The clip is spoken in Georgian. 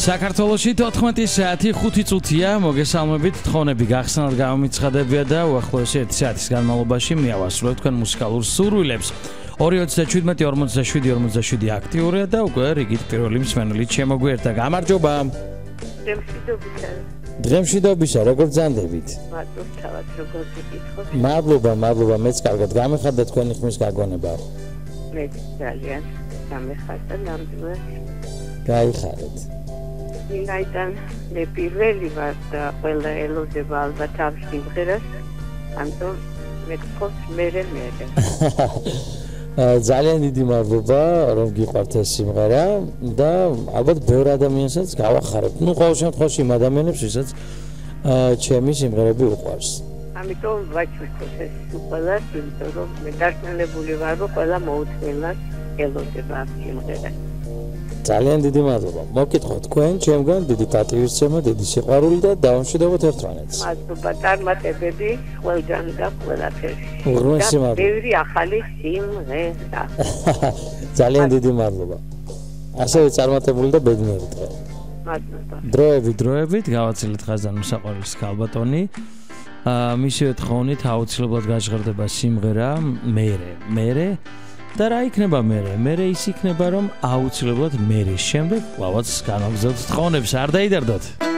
საქართველოში 14 საათი 5 წუთია, მოგესალმებით, თხოვნები გახსნათ გამომიცხადებია და უახლოესი 1 საათის განმავლობაში მიავასრულებთ თქვენ მუსიკალურ სურვილებს. 237-47-47 აქტიურია და უკვე რიგით პირველი მსმენელით შემოგვიერთა. გამარჯობა. დღემშვიდობისა, როგორ ბრძანდებით? მადლობა, მეც კარგად გამიხარდა თქვენი ხმის გაგონება. მე ძალიან გამიხარდა ნამდვილად. გაიხარეთ. ვინაიდან მე პირველი ვარ და ყველა ელოდება ალბათ ამ სიმღერას, ამიტომ მე გქონს მერე. ძალიან დიდი მადლობა, რომ გიყვართ ეს სიმღერა და ალბათ ბევრ ადამიანსაც გავახარებთ. ყოველ შემთხვევაში იმ ადამიანებს, ვისაც ჩემი სიმღერები უყვარს. ამიტომ ვაჩვენოთ ეს ყველას, იმიტომ რომ მე დარწმუნებული ვარ, რომ ყველა მოუწმენლად ელოდება ამ სიმღერას. ძალიან დიდი მადლობა. მოგკითხოთ თქვენ ჩემგან დიდი პატივისცემა, დიდი სიყვარული და დავამშვიდობოთ ერთმანეთს. მადლობა, წარმატებები ყველგან და ყველაფერში. უღრმესი მადლობა. ბევრი ახალი სიმღერა. ძალიან დიდი მადლობა. ასევე წარმატებული და ბედნიერი დღე. მადლობა. დროებით გავაცილეთ ხაზთან მოსაყვარულის ქალბატონი. მისივე თხოვნით აუცილებლად გაჟღერდება სიმღერა მერე და რა იქნება მერე ის იქნება რომ აუცილებლად მერის შემდეგ კლავაც განაგზავნოთ თხოვნებს არ დაიდარდოთ.